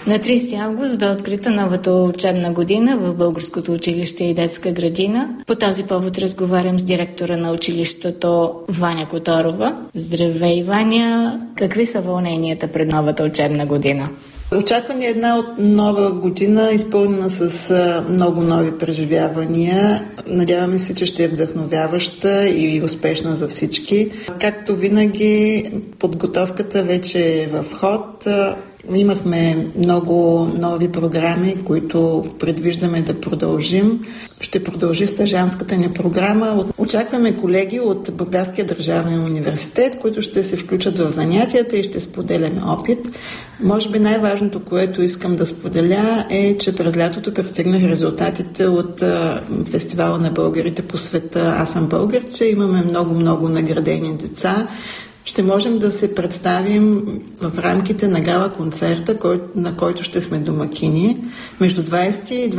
На 30 август бе открита новата учебна година в Българското училище и детска градина. По този повод разговарям с директора на училището Ваня Которова. Здравей, Ваня! Какви са вълненията пред новата учебна година? Очаква ни една от нова година, изпълнена с много нови преживявания. Надяваме се, че ще е вдъхновяваща и успешна за всички. Както винаги, подготовката вече е в ход. Имахме много нови програми, които предвиждаме да продължим. Ще продължи стажанската ни програма. Очакваме колеги от Бургаския държавен университет, които ще се включат в занятията и ще споделяме опит. Може би най-важното, което искам да споделя, е, че през лятото пристигнах резултатите от фестивала на българите по света "Аз съм българче". Имаме много наградени деца. Ще можем да се представим в рамките на гала-концерта, на който ще сме домакини. Между 20 и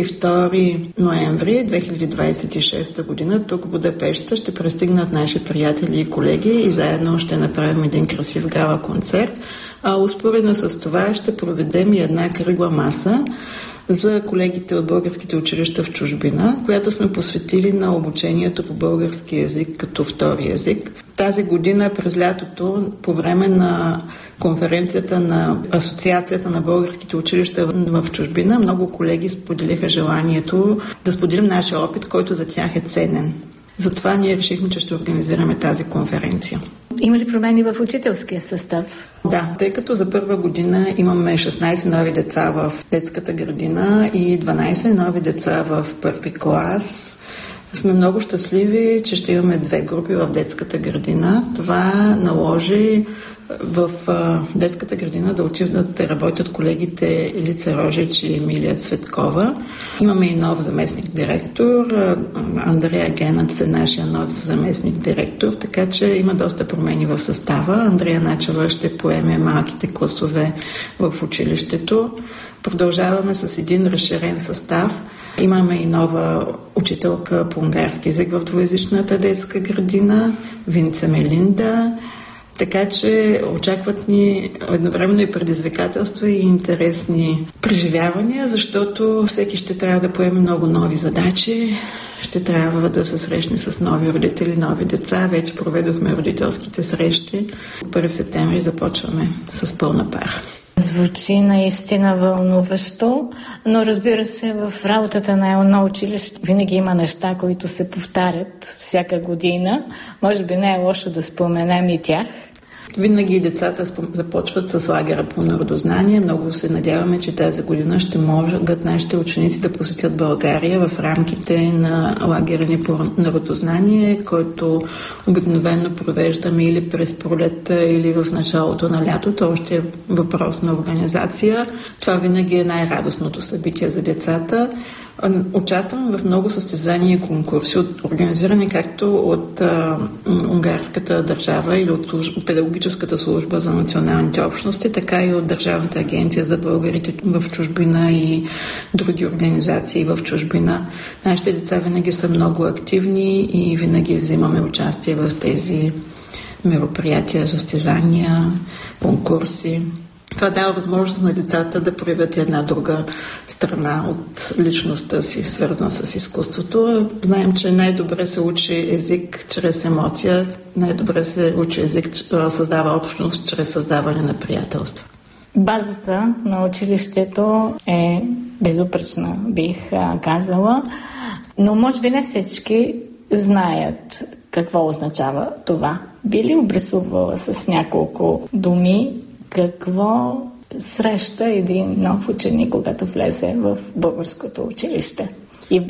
22 ноември 2026 година тук в Будапеща ще пристигнат наши приятели и колеги и заедно ще направим един красив гала-концерт. Успоредно с това ще проведем и една кръгла маса за колегите от българските училища в чужбина, която сме посветили на обучението по български език като втори език. Тази година през лятото, по време на конференцията на Асоциацията на българските училища в чужбина, много колеги споделиха желанието да споделим нашия опит, който за тях е ценен. Затова ние решихме, че ще организираме тази конференция. Има ли промени в учителския състав? Да, тъй като за първа година имаме 16 нови деца в детската градина и 12 нови деца в първи клас, сме много щастливи, че ще имаме 2 групи в детската градина. Това наложи в детската градина да отидат да работят колегите Илица Рожич и Емилия Цветкова. Имаме и нов заместник директор. Андрея Генът е нашия нов заместник директор, така че има доста промени в състава. Андрея Начева ще поеме малките класове в училището. Продължаваме с един разширен състав. Имаме и нова учителка по унгарски език в двуезичната детска градина, Винца Мелинда. Така че очакват ни едновременно и предизвикателства и интересни преживявания, защото всеки ще трябва да поеме много нови задачи, ще трябва да се срещне с нови родители, нови деца. Вече проведохме родителските срещи. 1 септември започваме с пълна пара. Звучи наистина вълнуващо, но разбира се, в работата на едно училище винаги има неща, които се повтарят всяка година. Може би не е лошо да споменем и тях. Винаги децата започват с лагера по народознание. Много се надяваме, че тази година ще могат нашите ученици да посетят България в рамките на лагера ни по народознание, който обикновено провеждаме или през пролетта, или в началото на лятото. Още е въпрос на организация. Това винаги е най-радостното събитие за децата. Участваме в много състезания и конкурси, организирани както от унгарската държава или от педагогическата служба за националните общности, така и от Държавната агенция за българите в чужбина и други организации в чужбина. Нашите деца винаги са много активни и винаги взимаме участие в тези мероприятия, състезания, конкурси. Това дава възможност на децата да проявят една друга страна от личността си, свързана с изкуството. Знаем, че най-добре се учи език чрез емоция, най-добре се учи език, създава общност чрез създаване на приятелства. Базата на училището е безупречна, бих казала, но може би не всички знаят какво означава това. Би ли обрисувала с няколко думи какво среща един нов ученик, когато влезе в българското училище?